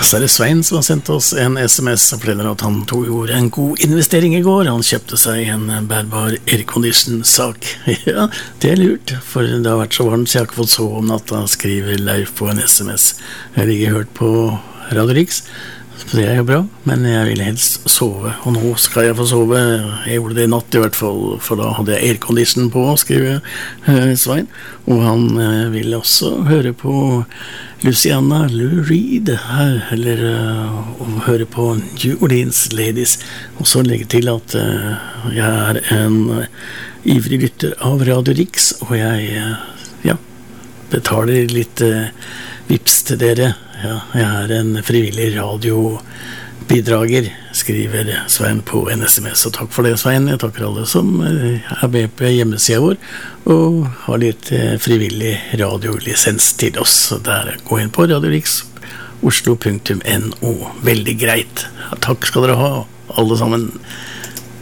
Så det Svein som har sendt oss en SMS og forteller at han gjorde en god investering i går. Han kjøpte seg en bærbar aircondition-sak. Ja, det lurt, for det har vært så varmt så jeg har ikke fått sove om natta, skriver Leif på en SMS. Jeg ligger hørt på Radio Riks, så det jo bra, men jeg ville helst sove, og nå skal jeg få sove. Jeg gjorde det i natt i hvert fall, for da hadde jeg aircondition på, skriver Svein. Og han ville også høre på Luciana Lou Reed her, eller høre på New Orleans Ladies, og så legge til at jeg en ivrig lytter av Radio Riks, og jeg betaler litt vips til dere. Ja, jeg en frivillig radiobidrager, skriver Svein på en SMS, og takk for det, Svein. Jeg takker alle som med på hjemmesiden vår og har litt frivillig radiolisens til oss. Der gå inn på Radio Riks Oslo.no. Veldig greit. Ja, takk skal dere ha, alle sammen.